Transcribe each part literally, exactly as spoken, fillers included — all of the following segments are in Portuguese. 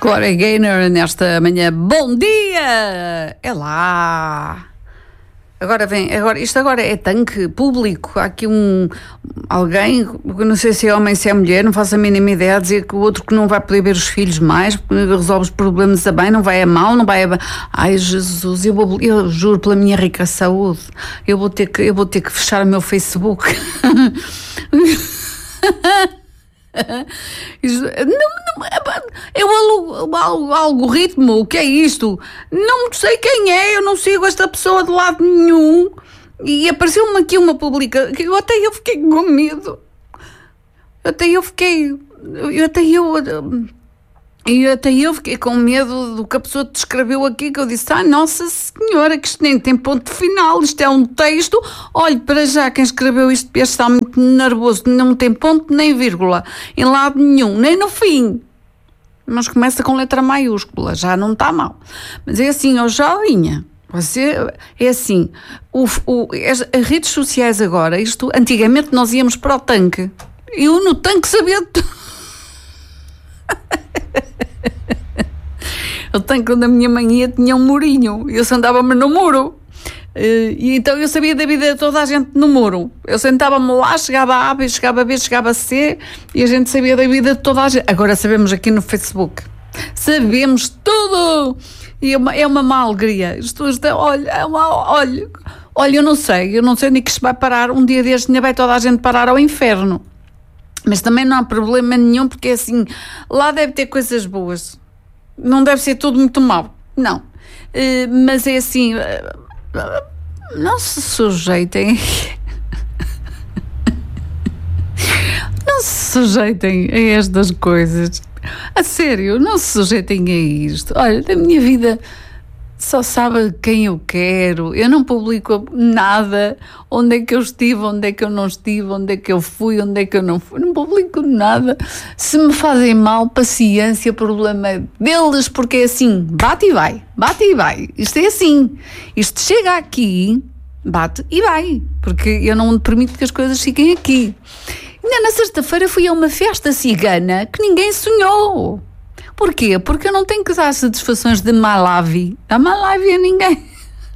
Gloria Gaynor nesta manhã. Bom dia! É lá! Agora vem, agora, isto agora é tanque público. Há aqui um alguém, não sei se é homem, se é mulher, não faço a mínima ideia, a dizer que o outro que não vai poder ver os filhos mais, porque resolve os problemas a bem, não vai a mal, não vai a bem. Ai, Jesus, eu, vou, eu juro pela minha rica saúde, eu vou ter que, eu vou ter que fechar o meu Facebook. Não, não, é o algoritmo, o que é isto? Não sei quem é, eu não sigo esta pessoa de lado nenhum. E apareceu-me aqui uma publicação que eu até eu fiquei com medo. Até eu fiquei. Eu até eu. E até eu fiquei com medo do que a pessoa descreveu aqui, que eu disse, ah, Nossa Senhora, que isto nem tem ponto final, isto é um texto, olhe, para já, quem escreveu isto está muito nervoso, não tem ponto nem vírgula, em lado nenhum, nem no fim, mas começa com letra maiúscula, já não está mal, mas é assim, ó Jolinha, você, é assim, o, o, as, as redes sociais agora, isto, antigamente nós íamos para o tanque, eu no tanque sabia tudo. O tanque onde a minha mãe ia tinha um murinho, eu sentava-me no muro, e então eu sabia da vida de toda a gente no muro, eu sentava-me lá, chegava a A, chegava a B, chegava a C, e a gente sabia da vida de toda a gente. Agora sabemos aqui no Facebook, sabemos tudo, e é uma, é uma má alegria, isto, isto, olha, é uma, olha, olha, eu não sei, eu não sei onde é que isto vai parar, um dia deste ainda vai toda a gente parar ao inferno, mas também não há problema nenhum, porque assim, lá deve ter coisas boas. Não deve ser tudo muito mau, não. Uh, mas é assim, uh, não se sujeitem, não se sujeitem a estas coisas. A sério, não se sujeitem a isto. Olha, da minha vida só sabe quem eu quero. Eu não publico nada, onde é que eu estive, onde é que eu não estive, onde é que eu fui, onde é que eu não fui. Não publico nada. Se me fazem mal, paciência, problema deles, porque é assim, bate e vai, bate e vai. Isto é assim. Isto chega aqui, bate e vai, porque eu não permito que as coisas fiquem aqui. Ainda na sexta-feira fui a uma festa cigana que ninguém sonhou. Porquê? Porque eu não tenho que dar satisfações de Malawi. A Malawi a ninguém.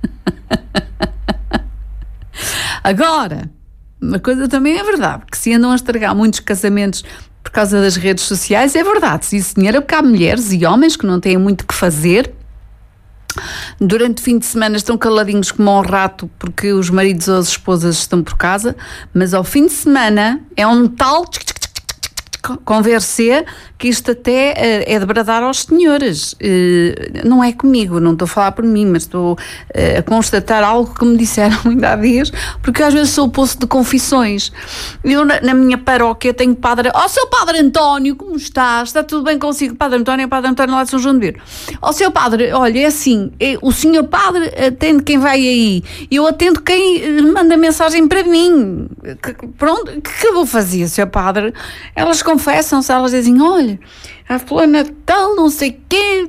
Agora, uma coisa também é verdade, que se andam a estragar muitos casamentos por causa das redes sociais, é verdade, sim senhora, porque há mulheres e homens que não têm muito o que fazer. Durante o fim de semana estão caladinhos como um rato porque os maridos ou as esposas estão por casa, mas ao fim de semana é um tal conversê que isto até uh, é de bradar aos senhores. Uh, não é comigo, não estou a falar por mim, mas estou uh, a constatar algo que me disseram ainda há dias, porque às vezes sou o poço de confissões. Eu na, na minha paróquia tenho padre, ó oh, seu padre António, como estás? Está tudo bem consigo? Padre António é padre António lá de São João de Viro. Ó oh, seu padre, olha, é assim, é, o senhor padre atende quem vai aí, eu atendo quem manda mensagem para mim. Que, pronto, o que, que eu vou fazer, seu padre? Elas confessam-se, elas dizem, olha, a fulana tal, não sei o quê.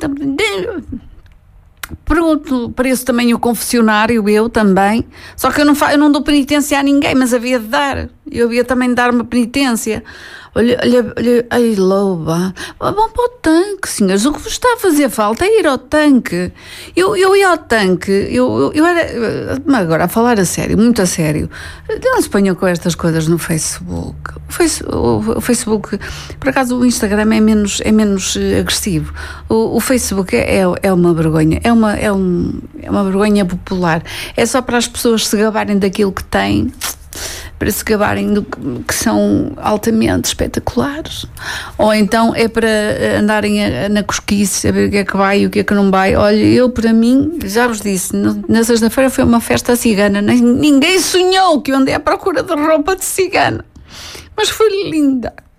Pronto, pareço também o confessionário, eu também. Só que eu não, fa- eu não dou penitência a ninguém, mas havia de dar. Eu havia também de dar uma penitência. Olha, olha, olha, ai, loba. Vão para o tanque, senhores. O que vos está a fazer falta é ir ao tanque. Eu, eu ia ao tanque, eu, eu, eu era. Agora, a falar a sério, muito a sério. Não se ponham com estas coisas no Facebook. O, face, o, o Facebook, por acaso, o Instagram é menos, é menos agressivo. O, o Facebook é, é uma vergonha. É uma, é, um, é uma vergonha popular. É só para as pessoas se gabarem daquilo que têm. Para se gabarem do que são altamente espetaculares, ou então é para andarem a, a, na cosquice, a ver o que é que vai e o que é que não vai. Olha, eu para mim, já vos disse, no, na sexta-feira foi uma festa cigana, nem, ninguém sonhou que eu andei à procura de roupa de cigana, mas foi linda.